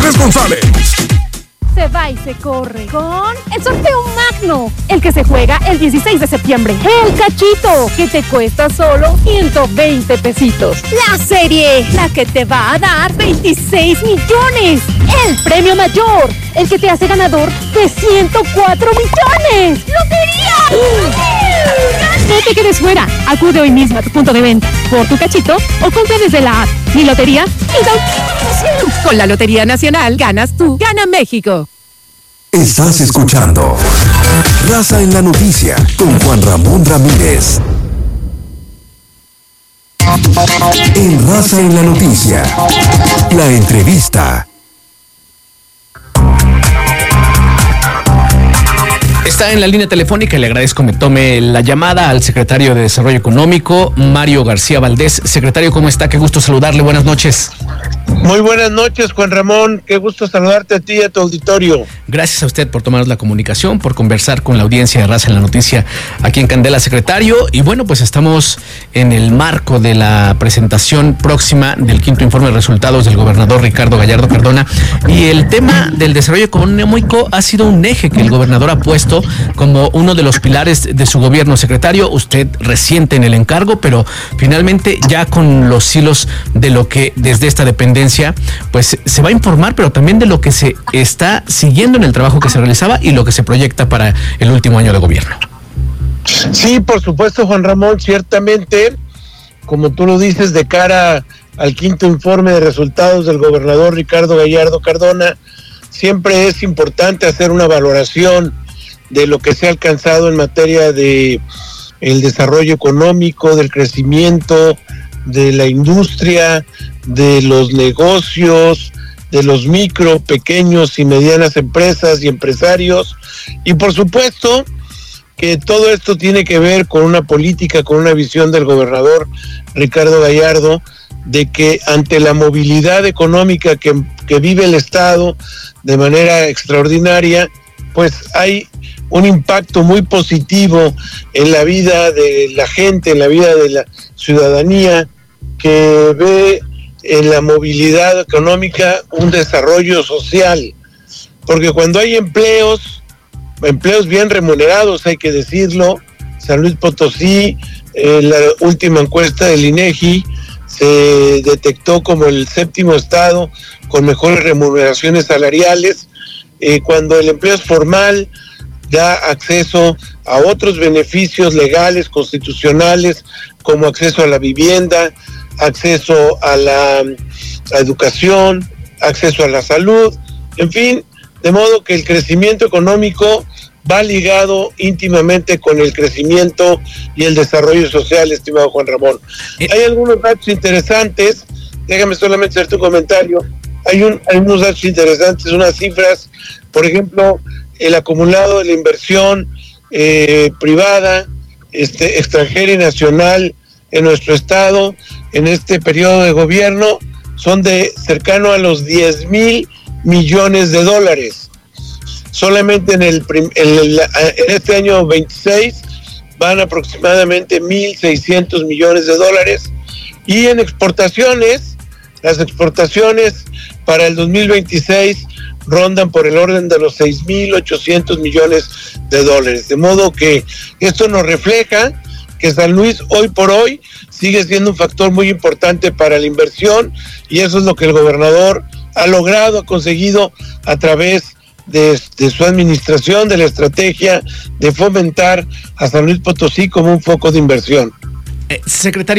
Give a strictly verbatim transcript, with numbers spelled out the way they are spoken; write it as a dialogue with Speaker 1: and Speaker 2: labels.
Speaker 1: González.
Speaker 2: Se va y se corre con el sorteo magno, el que se juega el dieciséis de septiembre. El cachito, que te cuesta solo ciento veinte pesitos. La serie, la que te va a dar veintiséis millones. El premio mayor, el que te hace ganador de ciento cuatro millones. ¡Lotería! No te quedes fuera. Acude hoy mismo a tu punto de venta por tu cachito o compra desde la app. Mi lotería y da. Con la Lotería Nacional ganas tú, gana México.
Speaker 1: Estás escuchando Raza en la Noticia con Juan Ramón Ramírez. En Raza en la Noticia, la entrevista.
Speaker 3: Está en la línea telefónica y le agradezco me tome la llamada al secretario de Desarrollo Económico, Mario García Valdés. Secretario, ¿cómo está? Qué gusto saludarle. Buenas noches.
Speaker 4: Muy buenas noches, Juan Ramón. Qué gusto saludarte a ti y a tu auditorio.
Speaker 3: Gracias a usted por tomarnos la comunicación, por conversar con la audiencia de Raza en la Noticia aquí en Candela, secretario. Y bueno, pues estamos en el marco de la presentación próxima del quinto informe de resultados del gobernador Ricardo Gallardo Cardona. Y el tema del desarrollo económico ha sido un eje que el gobernador ha puesto como uno de los pilares de su gobierno. Secretario, usted reciente en el encargo, pero finalmente ya con los hilos de lo que desde esta dependencia pues se va a informar, pero también de lo que se está siguiendo en el trabajo que se realizaba y lo que se proyecta para el último año de gobierno.
Speaker 4: Sí, por supuesto, Juan Ramón, ciertamente, como tú lo dices, de cara al quinto informe de resultados del gobernador Ricardo Gallardo Cardona, siempre es importante hacer una valoración de lo que se ha alcanzado en materia de el desarrollo económico, del crecimiento, de la industria, de los negocios, de los micro, pequeños y medianas empresas y empresarios, y por supuesto que todo esto tiene que ver con una política, con una visión del gobernador Ricardo Gallardo, de que ante la movilidad económica que, que vive el Estado de manera extraordinaria, pues hay un impacto muy positivo en la vida de la gente, en la vida de la ciudadanía, que ve en la movilidad económica un desarrollo social, porque cuando hay empleos, empleos bien remunerados, hay que decirlo, San Luis Potosí, eh, la última encuesta del INEGI, se detectó como el séptimo estado con mejores remuneraciones salariales, eh, cuando el empleo es formal, da acceso a otros beneficios legales, constitucionales, como acceso a la vivienda, acceso a la a educación, acceso a la salud, en fin, de modo que el crecimiento económico va ligado íntimamente con el crecimiento y el desarrollo social, estimado Juan Ramón. Hay algunos datos interesantes, déjame solamente hacer tu comentario, hay, un, hay unos datos interesantes, unas cifras, por ejemplo, el acumulado de la inversión eh, privada, este, extranjera y nacional en nuestro estado en este periodo de gobierno son de cercano a los diez mil millones de dólares. Solamente en, el, en, el, en este año veintiséis van aproximadamente mil seiscientos millones de dólares, y en exportaciones, las exportaciones para el dos mil veintiséis rondan por el orden de los seis mil ochocientos millones de dólares, de modo que esto nos refleja que San Luis hoy por hoy sigue siendo un factor muy importante para la inversión, y eso es lo que el gobernador ha logrado, ha conseguido a través de, de su administración, de la estrategia de fomentar a San Luis Potosí como un foco de inversión.
Speaker 3: Eh, secretario.